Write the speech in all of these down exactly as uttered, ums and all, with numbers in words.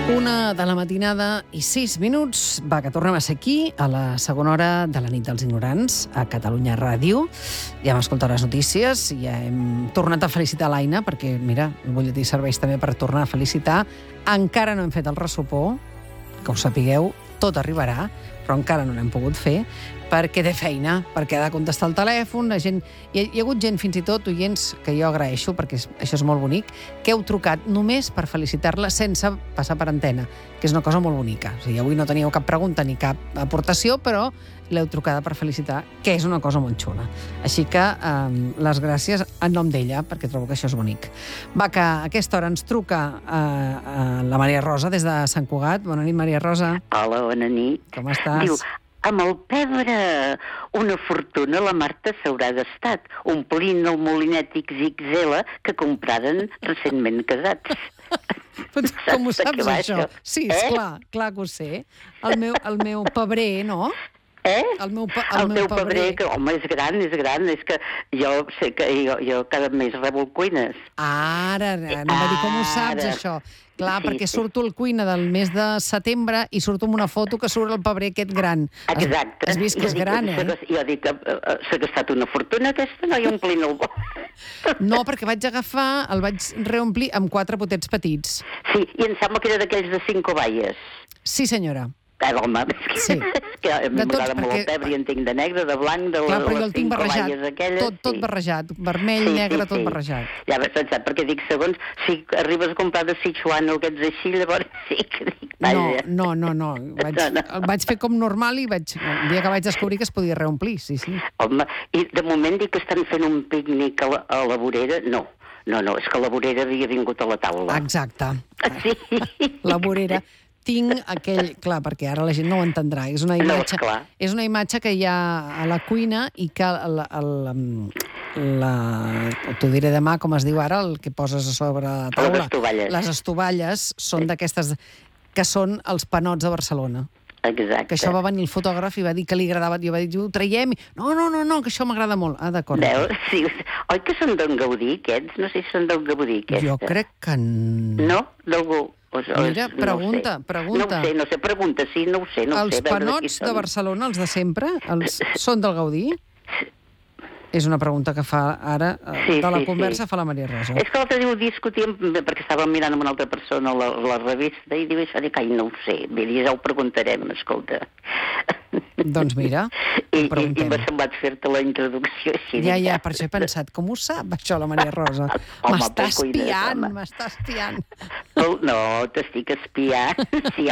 Una de la matinada i sis minuts. Va, que tornem a ser aquí, a la segona hora de la nit dels ignorants, a Catalunya Ràdio. Ja hem escoltat les notícies, ja hem tornat a felicitar l'Aina, perquè, mira, el butlletí serveix també per tornar a felicitar. Encara no hem fet el ressopó, que ho sapigueu, tot arribarà, però encara no l'hem pogut fer, perquè té feina, perquè ha de contestar el telèfon, la gent... Hi ha, hi ha hagut gent, fins i tot, oients, que jo agraeixo, perquè això és molt bonic, que heu trucat només per felicitar-la sense passar per antena, que és una cosa molt bonica. O sigui, avui no teníeu cap pregunta ni cap aportació, però l'heu trucada per felicitar, que és una cosa molt xula. Així que eh, les gràcies en nom d'ella, perquè trobo que això és bonic. Va, que a aquesta hora ens truca eh, eh, la Maria Rosa des de Sant Cugat. Bona nit, Maria Rosa. Hola, bona nit. Com estàs? Diu, amb el pebre una fortuna la Marta s'haurà gastat, omplint el molinet ics ics ele que compraren recentment casats. Com ho saps, això? Sí, eh? esclar, clar que ho sé. El meu, el meu pebrer, no? Eh? El meu, el el meu teu pebrer, que, home, és gran, és gran, és que jo sé que jo, jo cada mes rebo cuines. Ara, anem a dir com ho saps, Ara. això. Clar, Sí, perquè sí. surto al cuina del mes de setembre i surto amb una foto que surt el pebrer aquest gran. Has- Exacte. Has vist que Jo és dic, gran, s'ha eh? gas- Jo dic que uh, s'ha gastat una fortuna aquesta, no? I omplint el bo. No, perquè vaig agafar, el vaig reomplir amb quatre potets petits. Sí, i em sembla que era d'aquells de cinc covalles. Sí, senyora. Ah, home, és que, Sí. és que a mi De tots, m'agrada molt perquè- el pebre i en tinc de negre, de blanc, de Clar, les però jo el tinc cinc barrejat. covalles aquelles. Tot, tot sí. barrejat. Vermell, negre, tot barrejat. Ja vas pensat, perquè dic, segons, si arribes a comprar de Sichuan o aquests així, llavors sí que dic, No, vaja. no, no, no. Vaig, No, no. el vaig fer com normal i vaig, el dia que vaig descobrir que es podia reomplir, sí, sí. Home, i de moment dic que estan fent un pícnic a la, a la vorera, no. No, no, és que la vorera havia vingut a la taula. Exacte. Sí. La vorera. Tinc aquell... Clar, perquè ara la gent no ho entendrà. És una No, imatge, esclar. és una imatge que hi ha a la cuina i que el, el, la... T'ho diré demà, com es diu ara, el que poses a sobre la taula. Les estovalles. Les estovalles són d'aquestes que són els panots de Barcelona. Exacte. Que això va venir el fotògraf i va dir que li agradava. Jo va dir, ho traiem. I, no, no, no, no, que això m'agrada molt. Ah, d'acord. Veus? Sí. Oi que són d'on Gaudí, aquests? No sé si són d'on Gaudí, aquests. Jo crec que... n- No? D'algú? O, o, Mira, no pregunta, ho sé. pregunta. No ho sé, no sé, pregunta, sí, no ho sé, no ho Els sé. a veure de qui panots de són. Barcelona, els de sempre, els són del Gaudí? És una pregunta que fa ara, eh, Sí, de la sí, conversa sí. fa la Maria Rosa. És que l'altre dia ho discutíem, perquè estàvem mirant amb una altra persona la, la revista, i diu això, dic, ai, no ho sé, vull dir, ja ho preguntarem, escolta. Doncs mira, I, ho i, i preguntem. m'ha semblat fer-te la introducció així. Ja, dic, ja, per això he pensat, com ho sap, això, la Maria Rosa? Home, M'està poc cuines, espiant, home. m'està espiant. Oh, no, t'estic espiant, sí.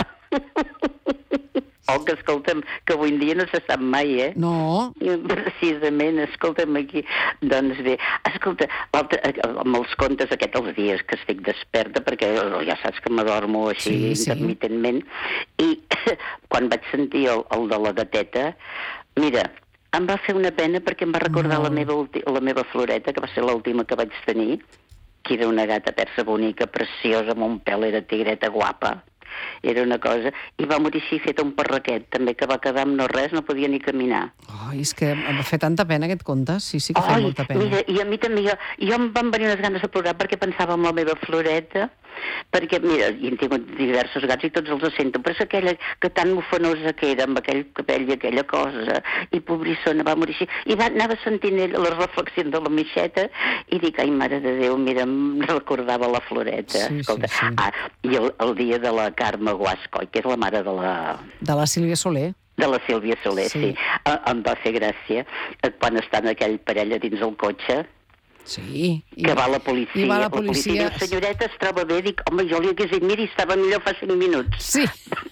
Oh, que escolta'm, que avui en dia no se sap mai, eh? No, I precisament, escolta'm aquí, doncs bé, escolta, l'altre, amb els contes aquests els dies que estic desperta, perquè ja saps que m'adormo així Sí, sí. intermitentment, i quan vaig sentir el, el de la gateta, mira, em va fer una pena perquè em va recordar Molt. la meva, ulti- la meva floreta, que va ser l'última que vaig tenir, que era una gata persa bonica, preciosa, amb un pèl, era tigreta guapa. Era una cosa, i va morir així fet un parraquet, també, que va quedar amb no res, no podia ni caminar. ai, és que em va fer tanta pena aquest conte, sí, sí que fa Ai, molta pena. mira, i a mi també, jo, jo em van venir unes ganes de plorar perquè pensava en la meva floreta, perquè, mira, hi he tingut diversos gats i tots els sento, però és aquella que tan mofanosa que era, amb aquell cabell i aquella cosa, i pobrissona va morir així, i va, anava sentint ella les reflexions de la Mixeta, i dic, ai, mare de Déu, mira, em recordava la floreta. Sí, sí, Escolta, sí. Ah, i el, el dia de la Carme Guascoy, que és la mare de la... De la Sílvia Soler. De la Sílvia Soler, Sí. sí. sí. Em va fer gràcia eh, quan estan aquell parella dins el cotxe, Sí. I, que va la policia. I va la La policia policia. diu, senyoreta, es troba bé? Dic, home, jo li hagués dit, miri, estava millor fa cinc minuts. Sí.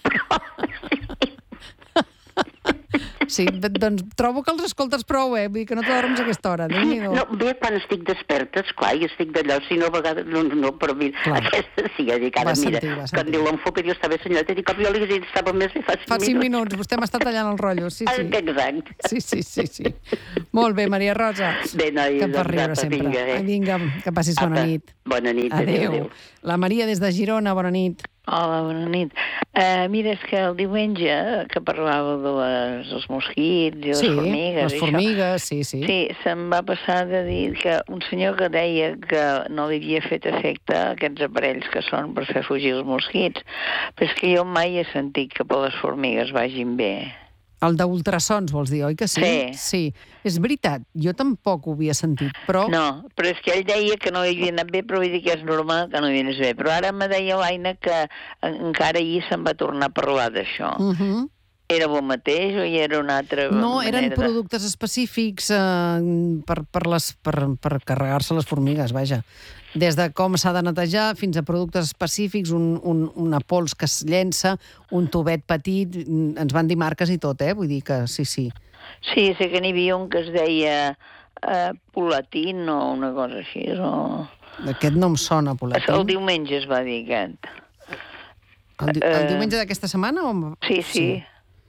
Sí, d- doncs trobo que els escoltes prou, eh? Vull dir que no t'adorms a aquesta hora. Sí, Déu-n'hi-do. no, bé, quan estic desperta, esclar, i estic d'allò, si no, a vegades, no, no, no però mira, Clar. aquesta sí, ja dic, ara, Va mira, sentir, va quan sentir. diu l'enfoca, diu, està bé, senyoreta, dic, home, jo li hagués dit, estava més bé fa cinc Fa cinc minuts. minuts, vostè m'està tallant el rotllo, sí, sí. Ah, exacte. Sí, sí, sí, sí. Molt bé, Maria Rosa. Bé, nois, Que per doncs, riure apa, sempre. vinga, eh? Ai, vinga, que passis bona Apa, nit. Bona nit, adéu, Adéu. adéu. La Maria des de Girona, bona nit. Hola, bona nit. Uh, mira, és que el diumenge que parlava de les, els mosquits i les sí, formigues... les formigues, sí, sí. Sí, se'm va passar de dir que un senyor que deia que no li havia fet efecte aquests aparells que són per fer fugir els mosquits, però és que jo mai he sentit que per les formigues vagin bé. El d'ultrasons, vols dir, oi que sí? Sí. Sí. És veritat, jo tampoc ho havia sentit, però... No, però és que ell deia que no havia anat bé, però vull dir que és normal que no hi anés bé. Però ara me deia l'Aina que encara ahir se'n va tornar a parlar d'això. Uh -huh. Era el mateix o hi era una altra No, manera eren de... productes específics eh, per, per, les, per, per carregar-se les formigues, vaja. Des de com s'ha de netejar fins a productes específics, un, un, una pols que es llença, un tubet petit, ens van dir marques i tot, eh? Vull dir que sí, sí. Sí, sé que n'hi havia un que es deia eh, Polatin o una cosa així. O... Aquest no em sona, Polatin. El diumenge es va dir aquest. El, di el diumenge d'aquesta setmana? O... Sí, sí.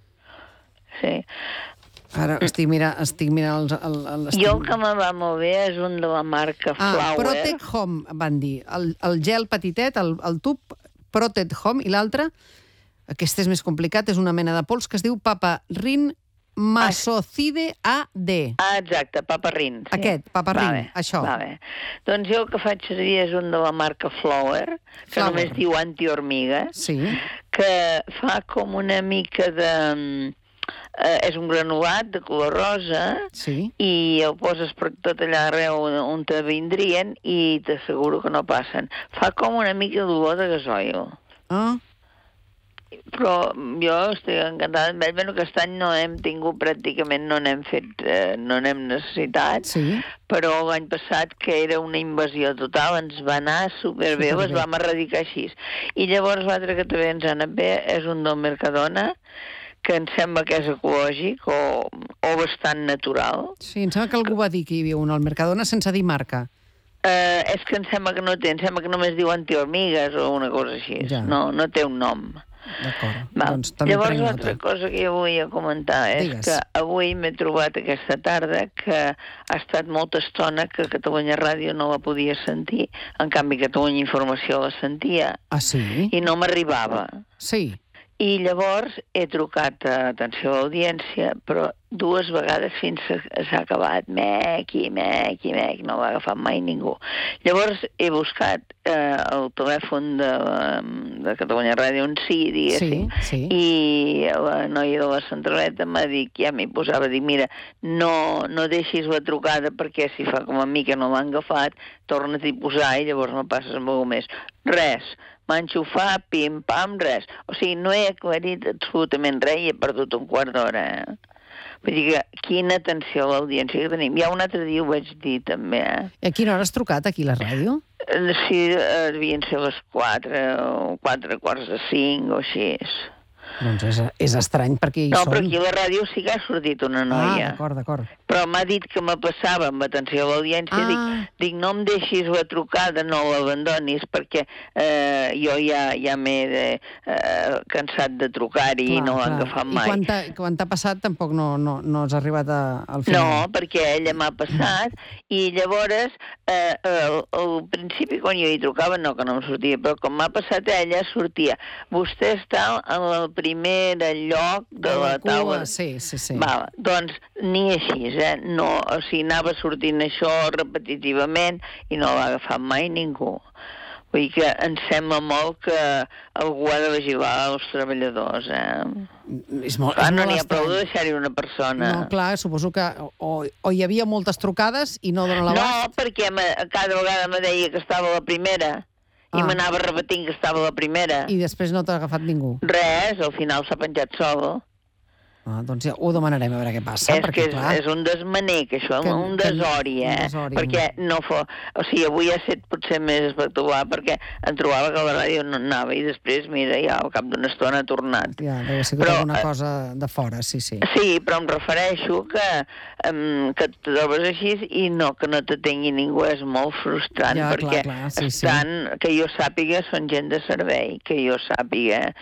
Sí. Ara estic mirant, estic mirant el, el, el jo el que me va molt bé és un de la marca ah, Flower. Protect Home, van dir. El, el gel petitet, el, el tub Protect Home, i l'altre, aquest és més complicat, és una mena de pols que es diu Paparin Masocide A D. Ah, exacte, Paparin. Sí. Aquest, Paparin, va bé, això. Va bé. Doncs jo el que faig servir és un de la marca Flower, que Flower. només diu anti-hormiga, Sí. que fa com una mica de... Eh, és un granulat de color rosa, Sí. i el poses per tot allà arreu on te vindrien i t'asseguro que no passen. Fa com una mica d'olor de gasoil. Ah, Però jo estic encantada amb ell. Bé, aquest any no hem tingut pràcticament, no n'hem fet, eh, no n'hem necessitat, sí. però l'any passat, que era una invasió total, ens va anar superbé, Superbé. les vam erradicar així. I llavors l'altre que també ens ha anat bé és un del Mercadona, que em sembla que és ecològic o, o bastant natural. Sí, em sembla que algú va dir que hi havia un al Mercadona sense dir marca. Eh, és que em sembla que no té, em sembla que només diu anti-hormigues o una cosa així. Ja. No, no té un nom. D'acord, Va. doncs també Llavors, prenc l'altra nota. cosa que jo volia comentar és Digues. que avui m'he trobat aquesta tarda que ha estat molta estona que Catalunya Ràdio no la podia sentir, en canvi Catalunya Informació la sentia, Ah, sí? i no m'arribava. Sí. I llavors he trucat a atenció a l'audiència, però dues vegades fins que s'ha acabat. Mec i mec i mec, no va agafar mai ningú. Llavors he buscat eh, el telèfon de, de Catalunya Ràdio en si, diguéssim, Sí, sí. i la noia de la centraleta m'ha dit, ja m'hi posava, dic, mira, no, no deixis la trucada perquè si fa com a mi que no l'han agafat, torna-t'hi a posar i llavors me passes amb algú més. Res. M'enxufar, pim-pam, res. O sigui, no he aclarit absolutament res i he perdut un quart d'hora. Eh? Vull dir que quina atenció a l'audiència que tenim. Ja un altre dia ho vaig dir, també. Eh? I a quina hora has trucat aquí a la ràdio? Sí, eh, devien ser les quatre o quatre quarts de cinc o així. Doncs és, és estrany perquè hi No, són. però aquí a la ràdio sí que ha sortit una Ah, noia. d'acord, d'acord. Però m'ha dit que me passava amb atenció a l'audiència. Ah. Dic, dic, no em deixis la trucada, no l'abandonis, perquè eh, jo ja, ja m'he eh, cansat de trucar-hi i no l'he agafat mai. I quan t'ha, quan t'ha passat tampoc no, no, no has arribat a, al No, final? perquè ella m'ha passat i llavors eh, al, al principi quan jo hi trucava no, que no em sortia, però com m'ha passat ella sortia. Vostè està en el primer lloc de, De la, la cua, taula. sí, sí, sí. Val, doncs ni així, eh? No, o sigui, anava sortint això repetitivament i no l'ha agafat mai ningú. Vull dir que em sembla molt que algú ha de vigilar els treballadors, eh? És molt, Ah, és no molt n'hi ha prou estrany. de deixar-hi una persona. No, clar, suposo que o, o hi havia moltes trucades i no dona No, l'abast. perquè me, cada vegada me deia que estava a la primera i Ah. m'anava repetint que estava a la primera. I després no t'ha agafat ningú. Res, al final s'ha penjat sol. Ah, doncs ja ho demanarem a veure què passa, És perquè, que és, clar... és un desmanec, això, Que- un que- desori, un eh? desori. Perquè no fa... O sigui, avui ha estat potser més espectacular perquè em trobava que la ràdio no anava i després, mira, ja al cap d'una estona ha tornat. Ja, deu haver sigut Però, alguna eh, cosa de fora, sí, sí. Sí, però em refereixo que, um, que et trobes així i no, que no t'atengui ningú és molt frustrant, Ja, clar, perquè clar, sí, sí. estan, que jo sàpiga, són gent de servei, que jo sàpiga,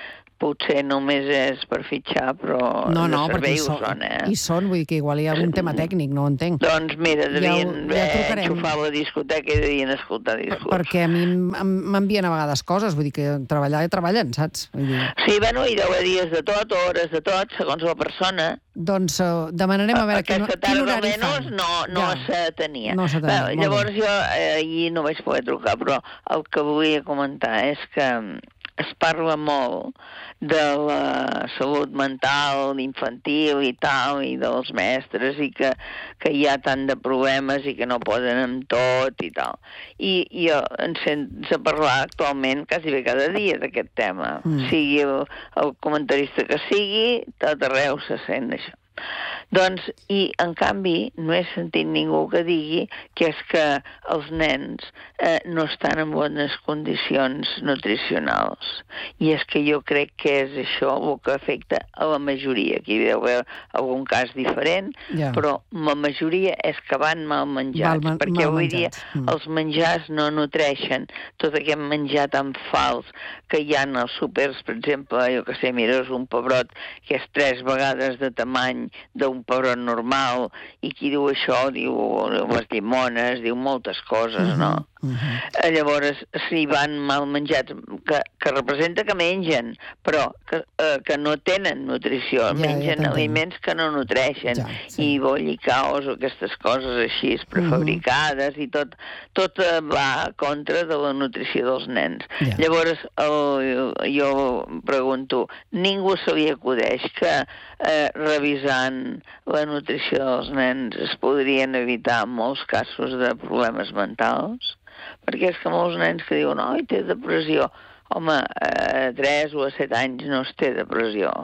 potser només és per fitxar, però no, de no, servei hi ho són, són, eh? hi són, vull dir que igual hi ha algun tema tècnic, no ho entenc. Doncs mira, devien ja, ja haver enxufat la discoteca i devien escoltar discurs. Perquè a mi m'envien a vegades coses, vull dir que treballar i treballen, saps? Vull dir... Sí, bueno, hi deu haver dies de tot, hores de tot, segons la persona. Doncs uh, demanarem a veure quin, quin horari fan. No, no ja. se tenia. No se tenia. Bueno, llavors jo eh, ahir no vaig poder trucar, però el que volia comentar és que es parla molt de la salut mental, infantil i tal, i dels mestres, i que, que hi ha tant de problemes i que no poden amb tot i tal. I jo em sento parlar actualment quasi bé cada dia d'aquest tema. Mm. Sigui el, el comentarista que sigui, tot arreu se sent això. Doncs, i en canvi no he sentit ningú que digui que és que els nens eh, no estan en bones condicions nutricionals. I és que jo crec que és això el que afecta a la majoria. Aquí hi deu haver algun cas diferent, yeah. però la majoria és que van mal menjats, mal, perquè mal avui menjats. dia mm. els menjars no nutreixen tot aquest menjar tan fals que hi ha als súpers, per exemple, jo que sé, mires un pebrot que és tres vegades de tamany d'un pebrot normal, i qui diu això diu les llimones, diu moltes coses, uh-huh, no? Uh-huh. Llavors, si van mal menjats, que, que representa que mengen, però que, eh, que no tenen nutrició, ja, mengen ja aliments que no nutreixen, ja, sí. i bollicaos o aquestes coses així prefabricades, uh-huh. i tot, tot va a contra de la nutrició dels nens. Ja. Llavors, el, jo pregunto, ningú se li acudeix que eh, revisant la nutrició dels nens es podrien evitar molts casos de problemes mentals? Perquè és que molts nens que diuen, oi, té depressió. Home, a tres o a set anys no es té depressió.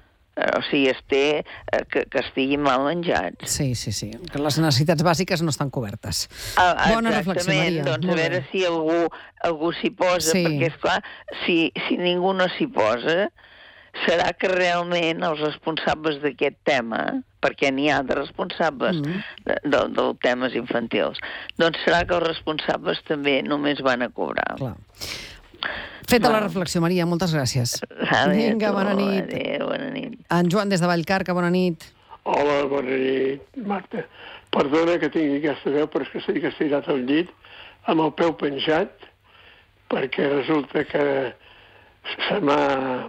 O sigui, es té eh, que, que estiguin mal menjats. Sí, sí, sí. Que les necessitats bàsiques no estan cobertes. Ah, Bona reflexió, Maria. Doncs a veure si algú, algú s'hi posa, sí. perquè, esclar, si, si ningú no s'hi posa, serà que realment els responsables d'aquest tema, perquè n'hi ha de responsables mm. de, de, dels temes infantils, doncs serà que els responsables també només van a cobrar. Clar. Feta bueno. la reflexió, Maria, moltes gràcies. Adéu, Vinga, bona nit. Adéu, bona nit. En Joan, des de Vallcarca, bona nit. Hola, bona nit, Marta. Perdona que tingui aquesta veu, però és que estic estirat al llit amb el peu penjat, perquè resulta que se m'ha...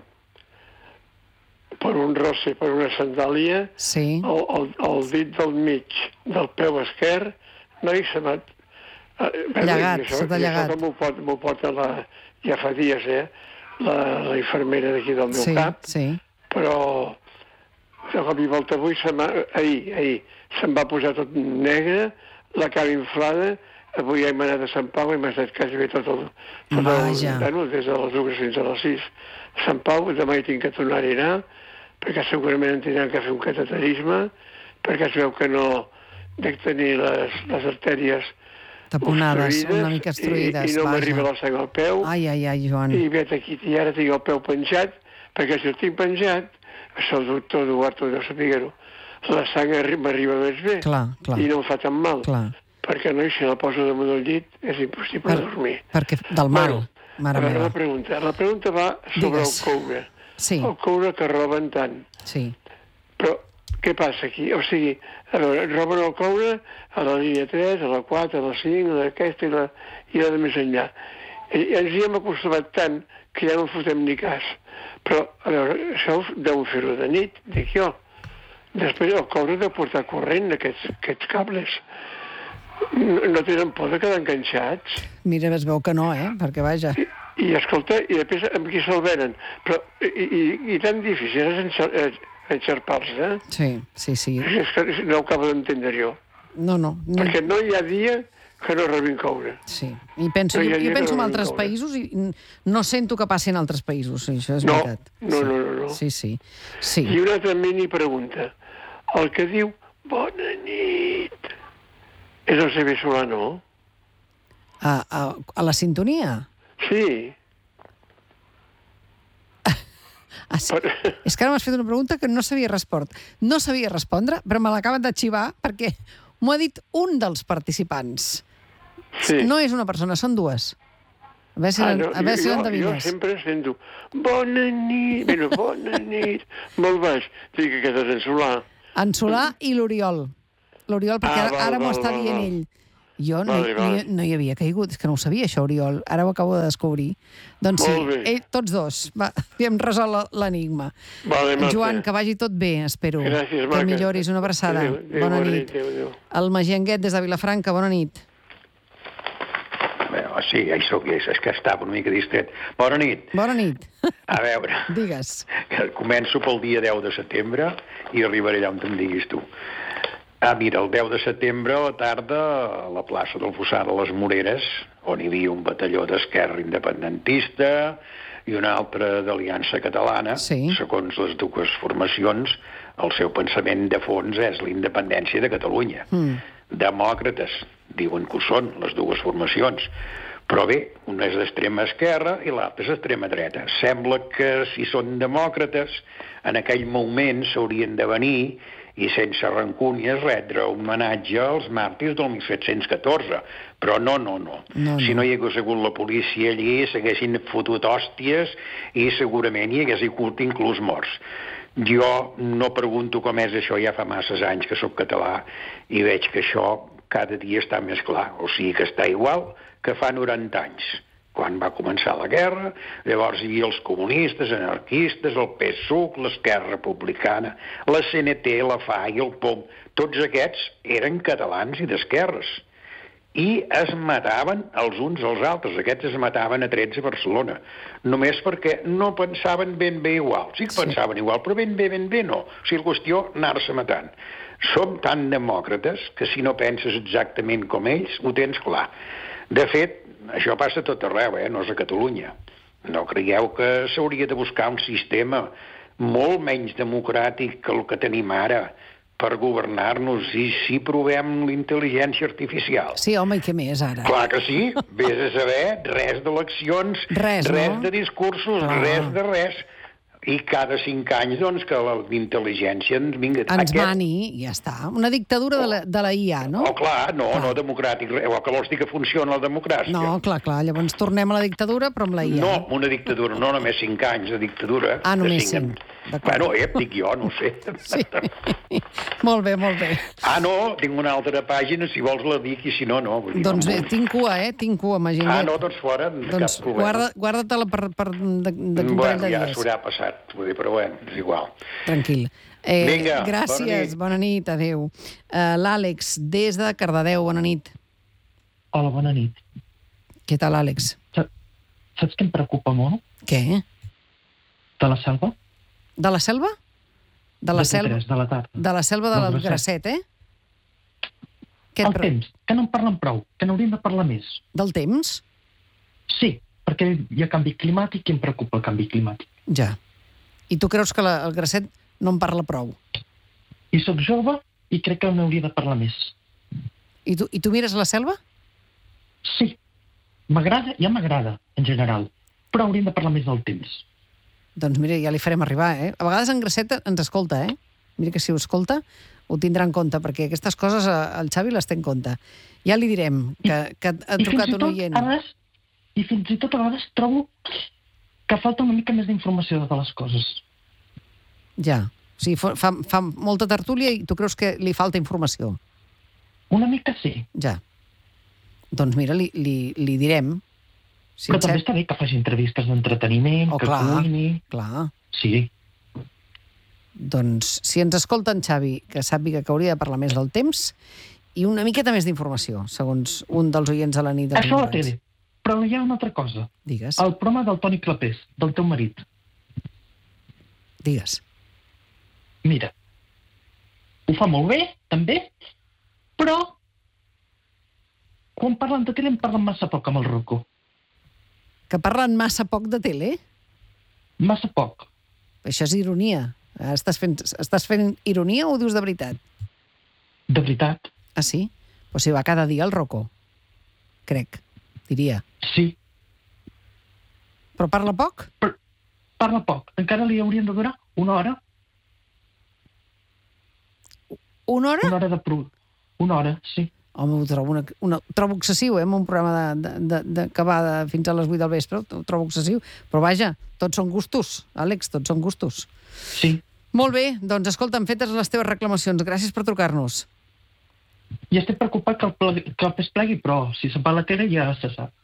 per un rosse, per una sandàlia, sí. el, el, el dit del mig del peu esquerre, no hi se m'ha... Llegat, se t'ha llegat. Això m'ho pot, m'ho pot la, ja fa dies, eh, la, la infermera d'aquí del meu sí, cap, sí. però de cop i volta avui, se m'ha, ahir, ahir, se'm va posar tot negre, la cara inflada, avui hem anat a Sant Pau i m'ha estat quasi bé tot el... Tot el bueno, des de les dues fins a les sis. Sant Pau, demà hi tinc que tornar a anar, perquè segurament em tindran que fer un cateterisme, perquè es veu que no dec tenir les, les artèries taponades, una mica obstruïdes. I, i no m'arriba la sang al peu. Ai, ai, ai, Joan. I vet aquí, i ara tinc el peu penjat, perquè si el tinc penjat, això el doctor Eduardo deu saber-ho, la sang m'arriba més bé. Clar, clar. I no em fa tan mal. Clar. Perquè no, si la poso damunt del llit, és impossible per, dormir. Perquè del mal, bueno, mare meva. La pregunta, la pregunta va sobre Digues. el coure. Sí. El coure que roben tant. Sí. Però què passa aquí? O sigui, a veure, roben el coure a la línia tres, a la quatre, a la cinc, a aquesta i la, i la de més enllà. I, i ens hi hem acostumat tant que ja no en fotem ni cas. Però, a veure, això deu fer-ho de nit, dic jo. Després el coure de portar corrent, aquests, aquests cables. No, no tenen por de quedar enganxats. Mira, es veu que no, eh? Perquè, vaja... I, i escolta, i després amb qui se'l venen? Però, i, i, i tan difícil és enxer, enxerpar-se, eh? Sí, sí, sí. És que no ho acabo d'entendre jo. No, no, no. Perquè no hi ha dia que no rebin coure. Sí, i penso, no jo, jo penso en altres coure. països i no sento que passi en altres països, sí, això és no, veritat. No, sí. no, no, no. Sí, sí, sí. I una altra mini pregunta. El que diu bona nit és el C B Solano? A, a, a la sintonia? Sí. Ah, sí. Per... És que ara m'has fet una pregunta que no sabia respondre. No sabia respondre, però me l'acaben de xivar perquè m'ho ha dit un dels participants. Sí. No és una persona, són dues. A veure si, Ah, l'en- no, a veure si jo, jo l'endevines. sempre sento bona nit, bueno, bona nit, molt baix. Dic que és en Solà. En Solà i l'Oriol. L'Oriol, perquè Ah, ara, val, ara m'ho val, està val, dient val. ell. Jo no, Vale, hi- vale. no hi havia caigut, és que no ho sabia, això, Oriol. Ara ho acabo de descobrir. Doncs sí, Molt bé. ell, tots dos. Va, hem resolt la- l'enigma. Vale, Marta. Joan, que vagi tot bé, espero. Gràcies, Que Marta. milloris. Una abraçada. Adéu, adéu, Bona bona nit. nit, adéu, adéu. El Magianguet, des de Vilafranca, bona nit. Bé, sí, ja hi soc, és, és que estava una mica distret. Bona nit. Bona nit. A veure, Digues. que començo pel dia deu de setembre i arribaré allà on em diguis tu. Ah, mira, el deu de setembre a la tarda a la plaça del Fossar de les Moreres, on hi havia un batalló d'Esquerra independentista i un altre d'Aliança Catalana, Sí. segons les dues formacions, el seu pensament de fons és la independència de Catalunya. Mm. Demòcrates, diuen que ho són, les dues formacions. Però bé, una és d'extrema esquerra i l'altra és d'extrema dreta. Sembla que si són demòcrates, en aquell moment s'haurien de venir i sense rancúnies retre un homenatge als màrtirs del mil set-cents catorze. Però no, no, no. No, no. Si no hi hagués hagut la policia allí, s'haguessin fotut hòsties i segurament hi hagués hagut inclús morts. Jo no pregunto com és això, ja fa masses anys que sóc català i veig que això cada dia està més clar. O sigui que està igual que fa noranta anys, quan va començar la guerra. Llavors hi havia els comunistes, anarquistes, el P S U C, l'Esquerra Republicana, la C N T, la F A i el P O M. Tots aquests eren catalans i d'esquerres. I es mataven els uns als altres. Aquests es mataven a trets a Barcelona. Només perquè no pensaven ben bé igual. Sí que pensaven igual, però ben bé, ben bé no. O sigui, la qüestió, anar-se matant. Som tan demòcrates que si no penses exactament com ells, ho tens clar. De fet, això passa a tot arreu, eh? No és a Catalunya. No creieu que s'hauria de buscar un sistema molt menys democràtic que el que tenim ara per governar-nos i si provem la intel·ligència artificial? Sí, home, i què més, ara? Clar que sí, vés a saber, res d'eleccions, Res, res no? de discursos, Clar. res de res. I cada cinc anys, doncs, que la intel·ligència ens vinga... Ens mani, i ja està. Una dictadura de la, de la I A, no? Oh, clar, no, Clar. no democràtic. O que vols dir que funciona la democràcia? No, clar, clar. Llavors tornem a la dictadura, però amb la I A. No, una dictadura, no només cinc anys de dictadura. Ah, de només cinc. cinc. D'acord. Bueno, eh, dic jo, no ho sé. Sí. Molt bé, molt bé. Ah, no, tinc una altra pàgina, si vols la dic, i si no, no. Vull dir, Doncs no bé, em- tinc cua, eh? Tinc cua, Maginet. Ah, no, doncs fora, Doncs cap problema. guarda, guarda-te-la per, per de, de un parell Bueno, de ja dies. s'haurà passat, vull dir, però bueno, és igual. Tranquil. Eh, Vinga, gràcies, bona bona nit. nit, adéu. Uh, L'Àlex, des de Cardedeu, bona nit. Hola, bona nit. Què tal, Àlex? Sa- Saps què em preocupa molt? Què? De la selva? De la selva? De la de selva, T tres, de la tarda. de la selva de Del la Grasset. Grasset, eh? Què et El pre- temps, que no en parlen prou, que n'hauríem de parlar més. Del temps? Sí, perquè hi ha canvi climàtic i em preocupa el canvi climàtic. Ja. I tu creus que la, el Grasset no en parla prou? I sóc jove i crec que n'hauria de parlar més. I tu, i tu mires la selva? Sí, m'agrada, ja m'agrada, en general, però hauríem de parlar més del temps. Doncs mira, ja li farem arribar, eh? A vegades en Grasset ens escolta, eh? Mira que si ho escolta, ho tindrà en compte, perquè aquestes coses eh, el Xavi les té en compte. Ja li direm que, que ha I trucat fins i un tot, oient. a vegades, I fins i tot a vegades trobo que falta una mica més d'informació de les coses. Ja. O sigui, fa, fa, fa molta tertúlia i tu creus que li falta informació. Una mica sí, Ja. Doncs mira, li, li, li direm. Si però et també sap- està bé que faci entrevistes d'entreteniment, Oh, que clar. cuini... Clar. Sí, Doncs si ens escolta en Xavi, que sàpiga que hauria de parlar més del temps i una miqueta més d'informació, segons un dels oients a la nit dels això a la ignorants. tele. Però hi ha una altra cosa. Digues, El programa del Toni Clapés, del teu marit. digues. Mira, ho fa molt bé, també, però quan parlen de tele en parlen massa poc amb el Rocco. Que parlen massa poc de tele? Massa poc. Això és ironia. Estàs fent, estàs fent ironia o ho dius de veritat? De veritat, Ah, sí? Però si va cada dia al Rocco. Crec, diria. sí. Però parla poc? Però parla poc. Encara li haurien de durar una hora. Una hora? Una hora de pro... Una hora, sí. Home, ho trobo, una, una, ho trobo excessiu, eh, amb un programa de, de, de, que va de, fins a les vuit del vespre, ho trobo excessiu. Però vaja, tots són gustos, Àlex, tots són gustos. Sí. Molt bé, doncs escolta'm, fetes les teves reclamacions. Gràcies per trucar-nos. I estic preocupat que el, plegui, que el pes plegui, però si se'n va la tele ja se sap.